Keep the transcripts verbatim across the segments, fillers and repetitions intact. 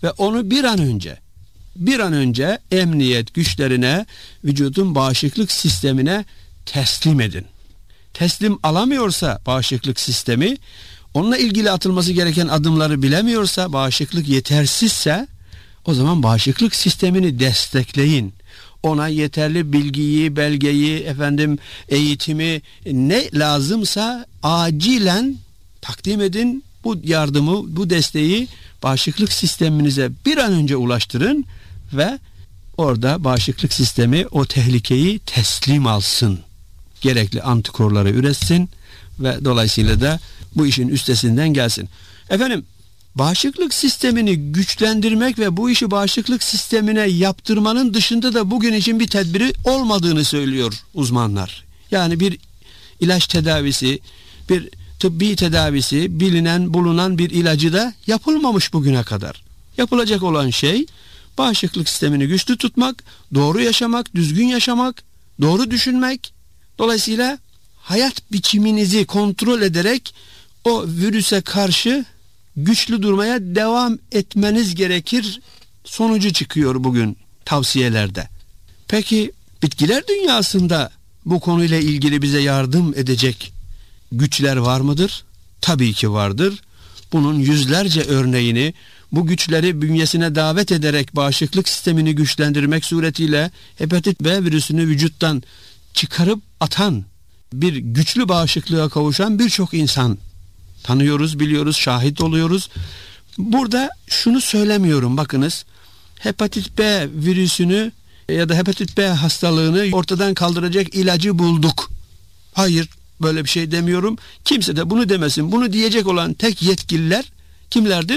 ve onu bir an önce bir an önce emniyet güçlerine, vücudun bağışıklık sistemine teslim edin. Teslim alamıyorsa bağışıklık sistemi, onunla ilgili atılması gereken adımları bilemiyorsa, bağışıklık yetersizse, o zaman bağışıklık sistemini destekleyin. Ona yeterli bilgiyi, belgeyi, efendim eğitimi, ne lazımsa acilen takdim edin. Bu yardımı, bu desteği bağışıklık sisteminize bir an önce ulaştırın ve orada bağışıklık sistemi o tehlikeyi teslim alsın. Gerekli antikorları üretsin ve dolayısıyla da bu işin üstesinden gelsin. Efendim, bağışıklık sistemini güçlendirmek ve bu işi bağışıklık sistemine yaptırmanın dışında da bugün için bir tedbiri olmadığını söylüyor uzmanlar. Yani bir ilaç tedavisi, bir tıbbi tedavisi, bilinen, bulunan bir ilacı da yapılmamış bugüne kadar. Yapılacak olan şey bağışıklık sistemini güçlü tutmak, doğru yaşamak, düzgün yaşamak, doğru düşünmek. Dolayısıyla hayat biçiminizi kontrol ederek o virüse karşı güçlü durmaya devam etmeniz gerekir sonucu çıkıyor bugün tavsiyelerde. Peki bitkiler dünyasında bu konuyla ilgili bize yardım edecek güçler var mıdır? Tabii ki vardır. Bunun yüzlerce örneğini bu güçleri bünyesine davet ederek bağışıklık sistemini güçlendirmek suretiyle hepatit B virüsünü vücuttan çıkarıp atan, bir güçlü bağışıklığa kavuşan birçok insan tanıyoruz, biliyoruz, şahit oluyoruz. Burada şunu söylemiyorum, bakınız, hepatit B virüsünü ya da hepatit B hastalığını ortadan kaldıracak ilacı bulduk. Hayır, böyle bir şey demiyorum. Kimse de bunu demesin. Bunu diyecek olan tek yetkililer kimlerdir?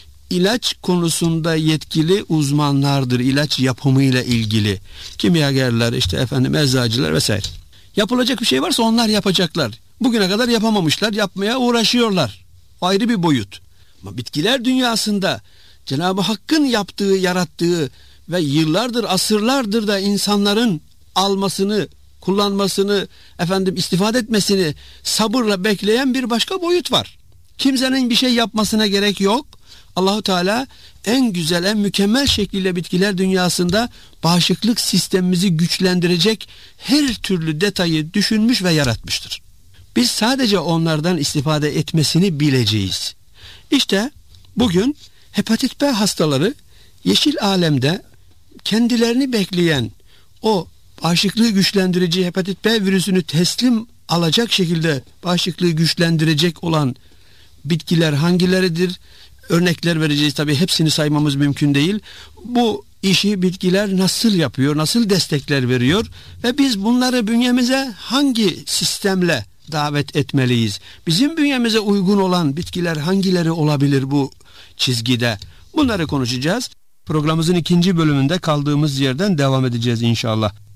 İlaç konusunda yetkili uzmanlardır. İlaç yapımıyla ilgili. Kimyagerler, işte efendim eczacılar vesaire. Yapılacak bir şey varsa onlar yapacaklar. Bugüne kadar yapamamışlar, yapmaya uğraşıyorlar. O ayrı bir boyut. Ama bitkiler dünyasında Cenab-ı Hakk'ın yaptığı, yarattığı ve yıllardır, asırlardır da insanların almasını, kullanmasını, efendim istifade etmesini sabırla bekleyen bir başka boyut var. Kimsenin bir şey yapmasına gerek yok. Allahu Teala en güzel, en mükemmel şekliyle bitkiler dünyasında bağışıklık sistemimizi güçlendirecek her türlü detayı düşünmüş ve yaratmıştır. Biz sadece onlardan istifade etmesini bileceğiz. İşte bugün hepatit B hastaları yeşil alemde kendilerini bekleyen o bağışıklığı güçlendirici hepatit B virüsünü teslim alacak şekilde bağışıklığı güçlendirecek olan bitkiler hangileridir? Örnekler vereceğiz, tabii hepsini saymamız mümkün değil. Bu işi bitkiler nasıl yapıyor, nasıl destekler veriyor ve biz bunları bünyemize hangi sistemle davet etmeliyiz? Bizim bünyemize uygun olan bitkiler hangileri olabilir bu çizgide? Bunları konuşacağız. Programımızın ikinci bölümünde kaldığımız yerden devam edeceğiz inşallah.